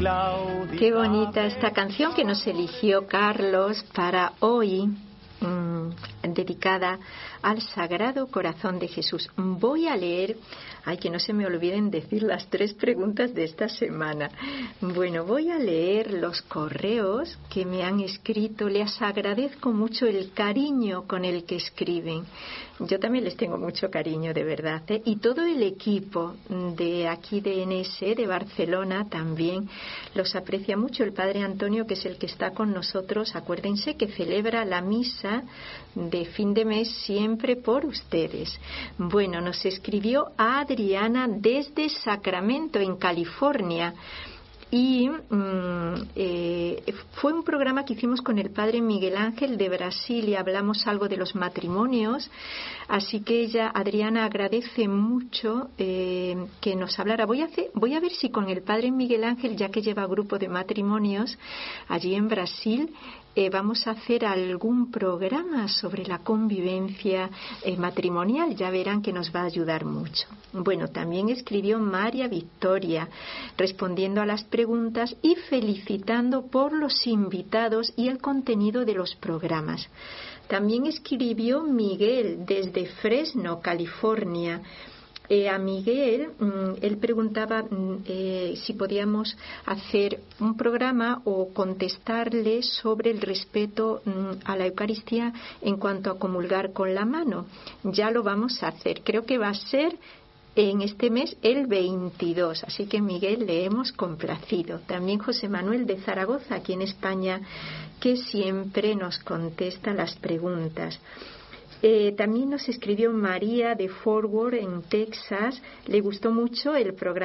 Qué bonita esta canción que nos eligió Carlos para hoy, dedicada al Sagrado Corazón de Jesús. Voy a leer, que no se me olviden decir las 3 preguntas de esta semana. Bueno, voy a leer los correos que me han escrito. Les agradezco mucho el cariño con el que escriben. Yo también les tengo mucho cariño, de verdad, ¿eh? Y todo el equipo de aquí de NS, de Barcelona, también los aprecia mucho. El Padre Antonio, que es el que está con nosotros, acuérdense que celebra la misa de fin de mes siempre por ustedes. Bueno, nos escribió Adriana desde Sacramento, en California. Y fue un programa que hicimos con el Padre Miguel Ángel de Brasil y hablamos algo de los matrimonios. Así que Adriana, agradece mucho que nos hablara. Voy a ver si con el Padre Miguel Ángel, ya que lleva grupo de matrimonios allí en Brasil, vamos a hacer algún programa sobre la convivencia matrimonial. Ya verán que nos va a ayudar mucho. Bueno, también escribió María Victoria respondiendo a las preguntas y felicitando por los invitados y el contenido de los programas. También escribió Miguel desde Fresno, California. A Miguel, él preguntaba si podíamos hacer un programa o contestarle sobre el respeto a la Eucaristía en cuanto a comulgar con la mano. Ya lo vamos a hacer. Creo que va a ser en este mes el 22. Así que, Miguel, le hemos complacido. También José Manuel de Zaragoza, aquí en España, que siempre nos contesta las preguntas. También nos escribió María de Fort Worth, en Texas. Le gustó mucho el programa